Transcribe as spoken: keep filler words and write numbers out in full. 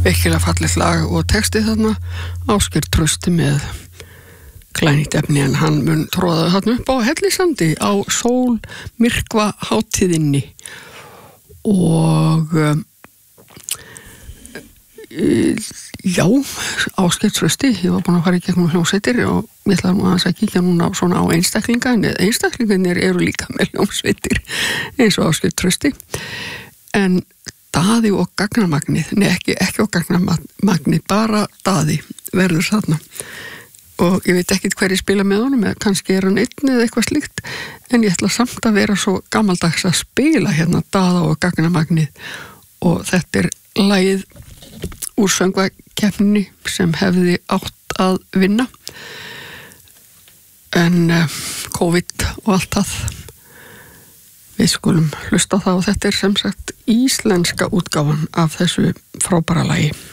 virkilega fallegt lag og texti þarna, Ásgeir Trausti með glænýtt efni, en hann mun tróða þarna upp á Hellisandi á sólmyrkva hátíðinni og um, já, Ásgeir Trausti, ég var búin að fara í gegnum hljómsveitir og ég ætla nú aðeins að kíkja núna svona á einstaklinga, en einstaklingarnir eru líka með hljómsveitir eins og Ásgeir Trausti, en Daði og gagnamagnið, nei ekki, ekki og gagnamagnið, bara Daði verður þarna og ég veit ekkit hverju spila með honum, eða kannski er hann einn eða eitthvað slíkt, en ég ætla samt að vera svo gamaldags að spila hérna Daða og gagnamagnið og þetta er lagið úr söngvakeppninni sem hefði átt að vinna en uh, COVID og allt það. Við skulum hlusta á það og þetta er sem sagt íslenska útgáfan af þessu frábæra lagi.